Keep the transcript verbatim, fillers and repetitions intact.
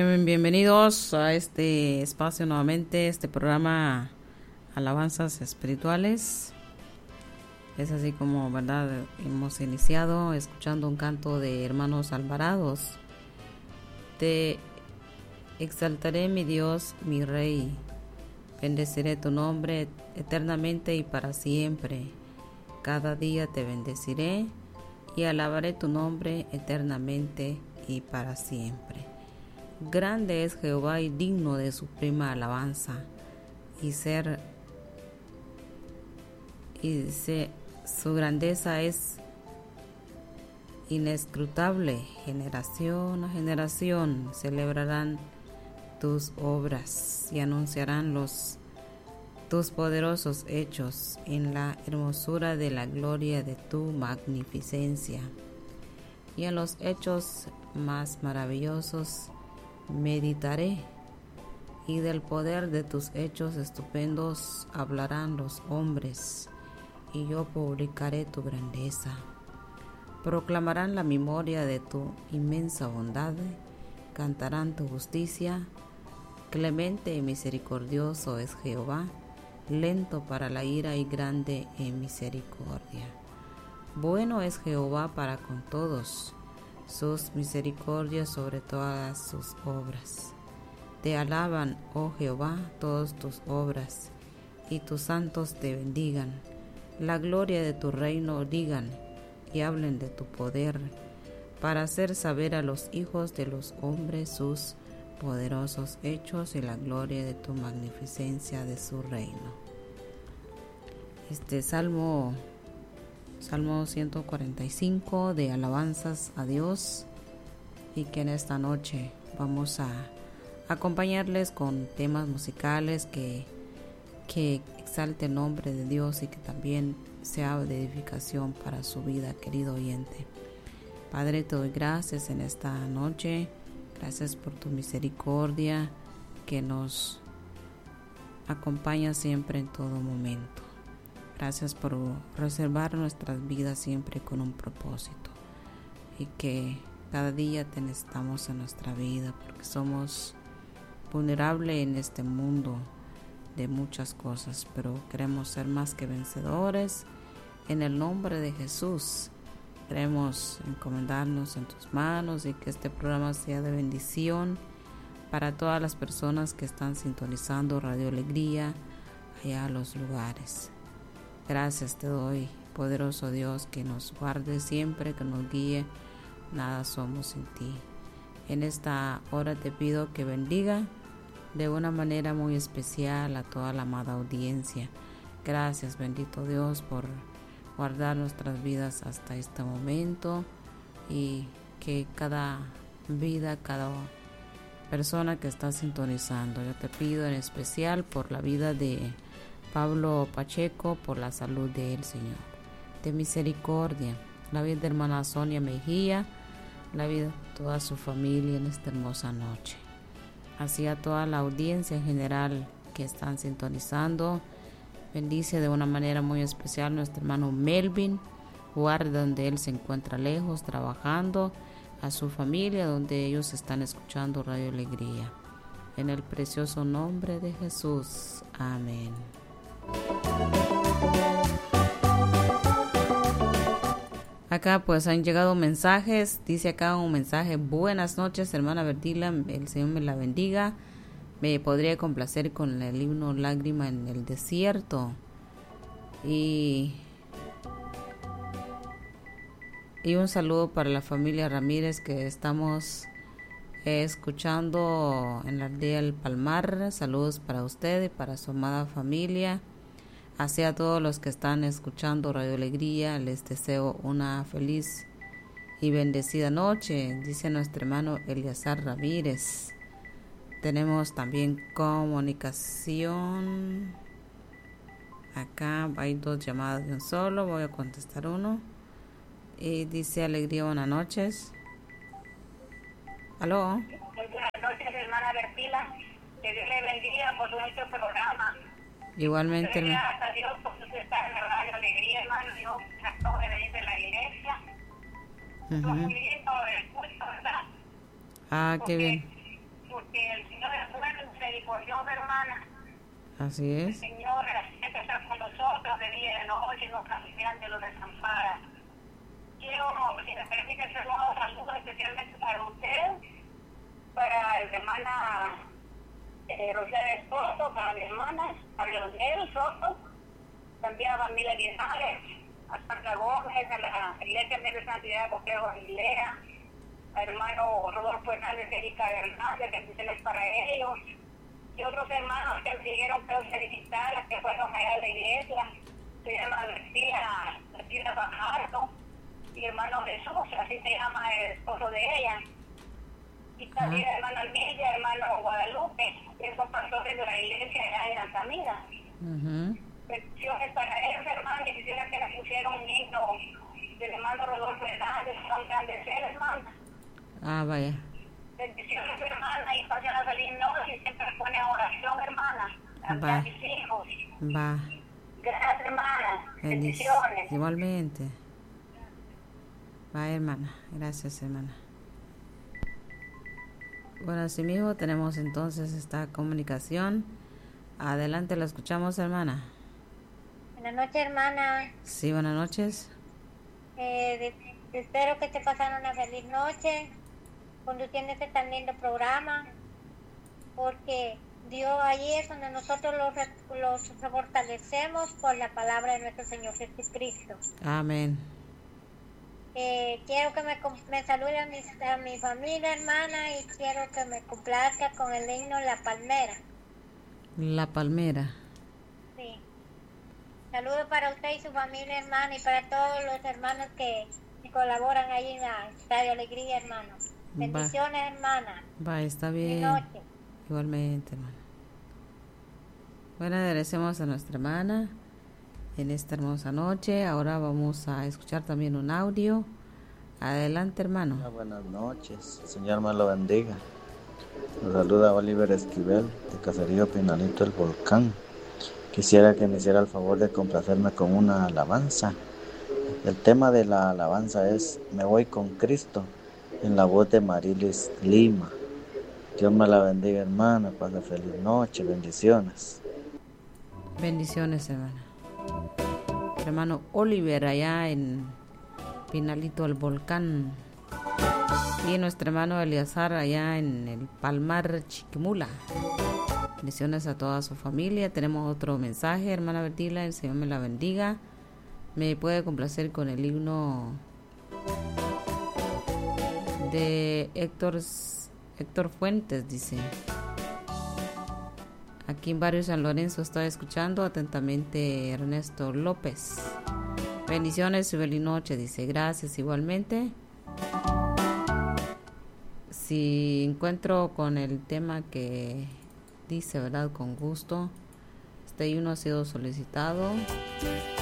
Bienvenidos a este espacio nuevamente, este programa Alabanzas Espirituales. Es así como, ¿verdad? Hemos iniciado escuchando un canto de Hermanos Alvarados. Te exaltaré, mi Dios, mi Rey. Bendeciré tu nombre eternamente y para siempre. Cada día te bendeciré y alabaré tu nombre eternamente y para siempre. Grande es Jehová y digno de suprema alabanza, y ser y se, su grandeza es inescrutable. Generación a generación celebrarán tus obras y anunciarán los tus poderosos hechos en la hermosura de la gloria de tu magnificencia. Y en los hechos más maravillosos meditaré, y del poder de tus hechos estupendos hablarán los hombres, y yo publicaré tu grandeza. Proclamarán la memoria de tu inmensa bondad, cantarán tu justicia. Clemente y misericordioso es Jehová, lento para la ira y grande en misericordia. Bueno es Jehová para con todos, sus misericordias sobre todas sus obras. Te alaban, oh Jehová, todas tus obras, y tus santos te bendigan. La gloria de tu reino digan, y hablen de tu poder, para hacer saber a los hijos de los hombres sus poderosos hechos y la gloria de tu magnificencia de su reino. Este Salmo Salmo ciento cuarenta y cinco de alabanzas a Dios, y que en esta noche vamos a acompañarles con temas musicales que, que exalte el nombre de Dios y que también sea de edificación para su vida, querido oyente. Padre, te doy gracias en esta noche, gracias por tu misericordia que nos acompaña siempre en todo momento. Gracias por reservar nuestras vidas siempre con un propósito, y que cada día te necesitamos en nuestra vida porque somos vulnerables en este mundo de muchas cosas, pero queremos ser más que vencedores en el nombre de Jesús. Queremos encomendarnos en tus manos y que este programa sea de bendición para todas las personas que están sintonizando Radio Alegría allá a los lugares. Gracias te doy, poderoso Dios, que nos guarde siempre, que nos guíe. Nada somos sin ti. En esta hora te pido que bendiga de una manera muy especial a toda la amada audiencia. Gracias, bendito Dios, por guardar nuestras vidas hasta este momento, y que cada vida, cada persona que está sintonizando, yo te pido en especial por la vida de Pablo Pacheco, por la salud de él, Señor, de misericordia, la vida de hermana Sonia Mejía, la vida de toda su familia en esta hermosa noche. Así a toda la audiencia en general que están sintonizando, bendice de una manera muy especial nuestro hermano Melvin, guarda donde él se encuentra lejos trabajando, a su familia donde ellos están escuchando Radio Alegría. En el precioso nombre de Jesús. Amén. Acá pues han llegado mensajes, dice acá un mensaje: buenas noches hermana Bertila, el Señor me la bendiga, me podría complacer con el himno Lágrima en el Desierto. Y, y un saludo para la familia Ramírez que estamos eh, escuchando en la aldea del Palmar. Saludos para usted y para su amada familia. Así a todos los que están escuchando Radio Alegría, les deseo una feliz y bendecida noche, dice nuestro hermano Eliazar Ramírez. Tenemos también comunicación. Acá hay dos llamadas de un solo, voy a contestar uno. Y dice Alegría, buenas noches. ¿Aló? Muy buenas noches, hermana Bertila. Que Dios le bendiga por nuestro programa. Igualmente, hermano. Gracias a Dios por usted estar en la Radio Alegría, hermano. Yo acabo de venir de la iglesia. Uh-huh. Muy lindo el culto, ¿verdad? Ah, porque qué bien. Su y por Dios, hermana. Así es. El Señor siempre está con nosotros de día y de noche y nos cambian de los desampara. Quiero, si me permite, hacer un saludo especialmente para usted, para la hermana eh, Rosario Soto, para mi hermana, a Leonel Soto, también a familia Linares, a Sandra Gómez, a la Iglesia de Santidad de Coquejo Aguilera, a hermano Rodolfo Hernández, Erika Hernández, bendiciones para ellos, y otros hermanos que me dijeron que los felicitaran, que fueron allá a la iglesia, se llama la tía, la tía Bajardo, y hermano Jesús, así se llama el esposo de ella, y también uh-huh. hermano Almeida, hermano Guadalupe, que son pastores de la iglesia allá en Altamira. Uh-huh. Bendiciones para ellos, hermanos, y quisiera que le pusieran un himno del hermano Rodolfo Hernández, son grandes seres, hermano. Ah, vaya. Bendiciones, hermana, y pasen a feliz noche, y siempre pone oración, hermana, a mis hijos. Va. Gracias, hermana. Bendiciones. Igualmente. Va, hermana. Gracias, hermana. Bueno, así mismo tenemos entonces esta comunicación. Adelante, la escuchamos, hermana. Buenas noches, hermana. Sí, buenas noches. Eh, de, espero que te pasaran una feliz noche conduciendo este tan lindo programa, porque Dios ahí es donde nosotros los, los fortalecemos por la palabra de nuestro Señor Jesucristo. Amén. Eh, quiero que me, me salude a mi, a mi familia, hermana, y quiero que me complazca con el himno La Palmera. La Palmera. Sí. Saludos para usted y su familia, hermana, y para todos los hermanos que, que colaboran ahí en la Radio Alegría, hermanos. Bendiciones, va. Hermana. Va, está bien. Buenas noches. Igualmente, hermana. Bueno, agradecemos a nuestra hermana en esta hermosa noche. Ahora vamos a escuchar también un audio. Adelante, hermano. Hola, buenas noches. El Señor me lo bendiga. Nos saluda Oliver Esquivel, de Caserío Pinalito el Volcán. Quisiera que me hiciera el favor de complacerme con una alabanza. El tema de la alabanza es Me voy con Cristo, en la voz de Marilis Lima. Dios me la bendiga, hermana. Pase feliz noche. Bendiciones. Bendiciones, hermana. Hermano Oliver, allá en Pinalito el Volcán. Y nuestro hermano Eliazar, allá en el Palmar Chiquimula. Bendiciones a toda su familia. Tenemos otro mensaje, hermana Bertila. El Señor me la bendiga. Me puede complacer con el himno de Héctor, Héctor Fuentes, dice. Aquí en Barrio San Lorenzo está escuchando atentamente Ernesto López. Bendiciones y feliz noche, dice. Gracias igualmente. Si encuentro con el tema que dice, ¿verdad? Con gusto. Este himno ha sido solicitado